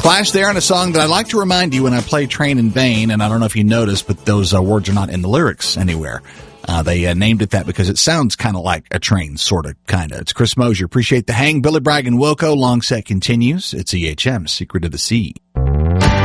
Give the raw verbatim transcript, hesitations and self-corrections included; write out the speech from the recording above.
Clash there on a song that I like to remind you when I play Train in Vain, and I don't know if you noticed, but those uh, words are not in the lyrics anywhere. Uh, they uh, named it that because it sounds kind of like a train, sort of, kind of. It's Chris Mosier. Appreciate the hang. Billy Bragg and Wilco. Long set continues. It's E H M, Secret of the Sea.